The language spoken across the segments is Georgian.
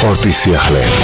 სპორტის სიახლეები.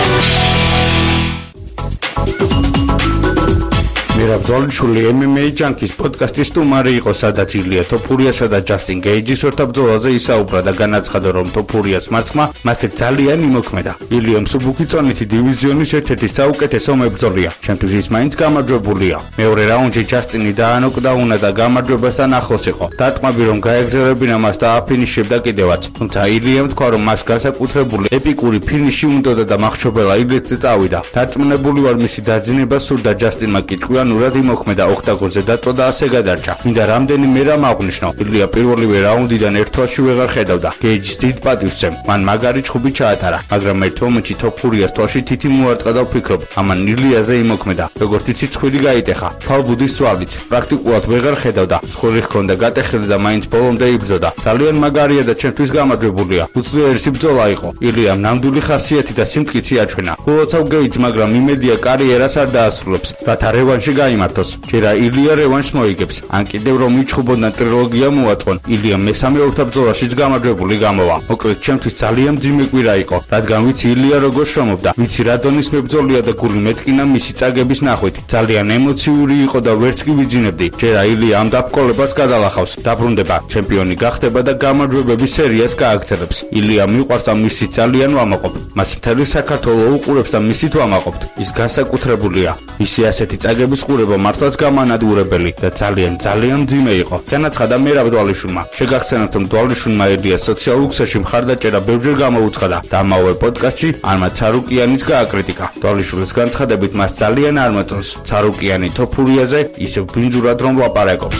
მერაბძოლიშვილი MMA ჯანკის პოდკასტის სტუმარი იყო, სადაც ილია თოფურიასა და ჯასტინ გეიჯის ორთაბრძოლაზე ისაუბრა და განაცხადა, რომ თოფურიას მარცხმა მასზე ძალიან იმოქმედა. ილია მსუბუქი წონითი დივიზიონის ერთ-ერთი საუკეთესო მებრძოლია. ჩემთვის ის მაინც გამარჯვებულია. მეორე რაუნდში ჯასტინი დაანოკდაუნა და გამარჯვებასთან ახლოს იყო. დატყვამები, რომ გაეგზელებინა მას და აფინიშებდა კიდევაც. თუმცა ილიამ თქვა, რომ მას განსაკუთრებული ეპიკური ფინიში უნდოდა და მახრჩობელა ილეთზე წავიდა. დარწმუნებული ვარ, მისი დაძინება სურდა ჯასტინმა კიტყვი ნურად იმოქმედა ოქტაგონზე დაწვა და ასე გადარჩა. მინდა რამდენიმე რამ აღვნიშნო. ილია პირველივე რაუნდიდან ერთ თვალში ვეღარ ხედავდა. გეიჯს დიდ პატივს სცემ. მან მაგარი ჩხუბი ჩაატარა, მაგრამ ერთ მომენტში თოფურიას თვალში თითი მოარტყა და ვფიქრობ, ამან ილიაზე იმოქმედა. როგორც იცი, ცხვირი გაიტეხა. ფალბუდის წვალიც. პრაქტიკულად ვეღარ ხედავდა. ცხვირი ჰქონდა გატეხილი და მაინც ბოლომდე იბრძოდა. ძალიან მაგარია და ჩემთვის გამარჯვებულია. უძლიერესი ბრძოლა იყო. ილიამ ნამდვილი ხასიათი და სიმტკიცე აჩვენა. გულოცავ გეიჯს, მაგრამ იმედია კარიერას არ დაასრულებს, რათა რევანში გაიმართოს. ჯერა ილია რევანშს მოიგებს. ან კიდევ რომ იჩხუბონდა ტრილოგია მოაწყონ, ილია მესამე ორთაბრძოლაშიც გამარჯვებული გამოვა. მოკლედ ჩემთვის ძალიან მძიმე კვირა იყო, რადგან ვიცი ილია როგორ შრომობდა, ვიცი რა დონის მებრძოლია და გული მეტკინა მისი წაგების ნახვით. ძალიან ემოციური იყო და ვერც კი ვიძინებდი. ჯერა ილია ამ დაბკოლებას გადალახავს, დაბრუნდება, ჩემპიონი გახდება და გამარჯვებების სერიას გააგრძელებს. ილია მიყვარს და მისით ძალიან ვამაყობ. მას მთელი საქართველო უყურებს და მისით ვამაყობთ. ის განსაკუთრებულია. მისი ასეთი წაგების ყურება მართლაც გამანადგურებელი და ძალიან მძიმე იყო. განაცხადა მერაბძოლიშვილმა. შეგახსენებთ, რომ დვალიშვილმა ილიას სოციალურ ქსელში მხარდაჭერა ბევრჯერ გამოუცხადა და ამავე პოდკასტში არმა ცარუკიანიც გააკრიტიკა. დვალიშვილის განცხადებით მას ძალიან არ მოწონს ცარუკიანი თოფურიაზე ისევ ბინძურად რომ ლაპარაკობს.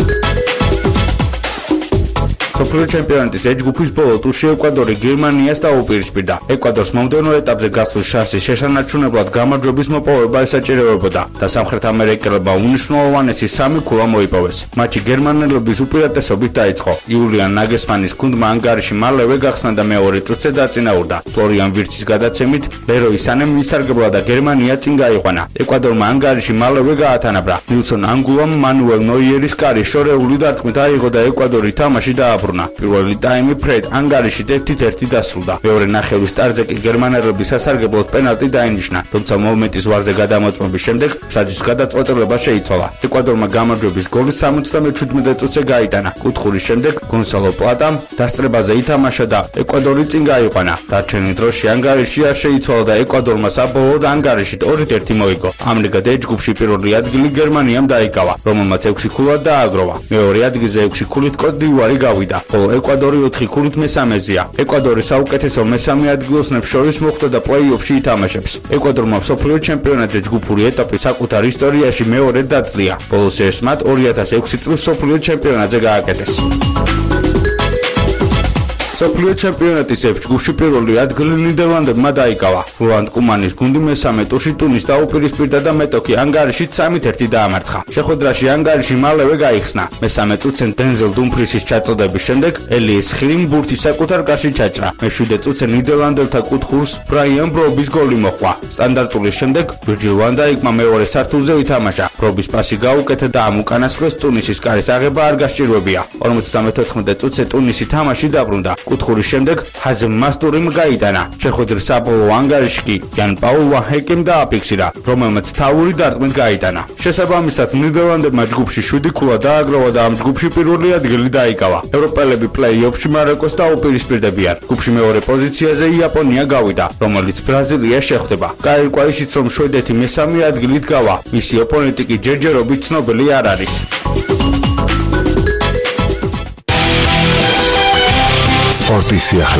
მსოფლიო ჩემპიონატის ეჯგუფის ბოლო ტურში ეკვადორი გერმანიას დაუპირისპირდა. ეკვადორს მომდევნო ეტაპზე გასვლის შანსი შეშანარჩუნებლად გამარჯვების მოპოვება ესაჭიროებოდა და სამხრეთ ამერიკელებმა უნიშნულოვანესი 3 ქულა მოიპოვეს. მატჩი გერმანელების უპირატესობით დაიწყო. იულიან ნაგესმანის გუნდმა ანგარიში მალევე გახსნა და მეორე წუთზე დაწინაურდა. ფლორიან ვირცის გადაცემით ლეროი სანემ ისარგებლა და გერმანია წინ გაიყვანა. ეკვადორმა ანგარიში მალევე გაათანაბრა. ნილსონ ანგულამ მანუელ ნოიერის კარი შორეული დარტყმით აიღო და ეკვადორი თამაში დააბრუნა. პირველი ტაიმი ფრედ ანგარიში 1-1 დასრულდა. მეორე ნახევრის სტარტზე კი გერმანელების სასარგებლოდ პენალტი დაინიშნა, თუმცა მომენტის ვარზე გადამოწმების შემდეგ მსაჯის გადაწყვეტილება შეიცვალა. ეკვადორმა გამარჯვების გოლი 77 წუთზე გაიტანა. კუთხურის შემდეგ გონსალო პლატამ დასწრებაზე ითამაშა და ეკვადორი წინ გაიყვანა. დარჩენილ დროში ანგარიში არ შეიცვალა და ეკვადორმა საბოლოოდ ანგარიში 2-1 მოიგო. ამრიგად ეჯგუფში პირველი ადგილი გერმანიამ დაიკავა, რომელმაც 6 ქულად დააგროვა. მეორე ადგილზე 6 ქულით კოტ დივუარი გავიდა. ხოლო ეკვადორი 4 ქულით მესამეზეა. ეკვადორი საუკეთესო მესამე ადგილოსნებს შორის მოხვდა და პლეი-ოფში ითამაშებს. ეკვადორმა მსოფლიო ჩემპიონატზე ჯგუფური ეტაპი საკუთარ ისტორიაში მეორედ დაძლია. ბოლოს ეს მათ 2006 წლის მსოფლიო ჩემპიონატზე გააკეთეს. მსოფლიო ჩემპიონატის ჯგუფში პირველი ადგილი ნიდერლანდებმა დაიკავა. როლანდ კუმანის გუნდი მესამე ტურში ტუნის დაუპირისპირდა და მეტოქი ანგარიშით 3-1 დაამარცხა. შეხვედრაში ანგარიში მალევე გაიხსნა. მესამე წუთზე დენზელ დუმფრისის ჩაწოდების შემდეგ ელიეს ხილიმ ბურთი საკუთარ კარში ჩაჭრა. მე-7 წუთზე ნიდერლანდელთა კუთხურს ბრაიან ბრობის გოლი მოჰყვა. სტანდარტულის შემდეგ ვირჯილ ვან დაიკმა მეორე სართულზე ითამაშა. ბრობის პასი გაუკეთა და ამ უკანასკნელს ტუნისის კარის აღება არ გასჭირვებია. 54 წუთზე ტუნისი თამაში დაბრუნდა. კუთხურის შემდეგ ჰაზემ მასტურიმ გაიტანა. შეხვედრის საბოლოო ანგარიში კი იან პაულ ვან ჰეკემ დააფიქსირა, რომელმაც თავური დარტყმით გაიტანა. შესაბამისად ნიდერლანდებმა ჯგუფში 7 ქულა დააგროვა და ამ ჯგუფში პირველი ადგილი დაიკავა. ევროპელები პლეი-ოფში მაროკოს დაუპირისპირდებიან. ჯგუფში მეორე პოზიციაზე იაპონია გავიდა, რომელიც ბრაზილიას შეხვდება. გაირკვა ისიც, რომ შვედეთი მესამე ადგილით გავა. მისი ოპონენტი კი ჯერჯერობით ცნობილი არ არის. სპორტის სიახლეები.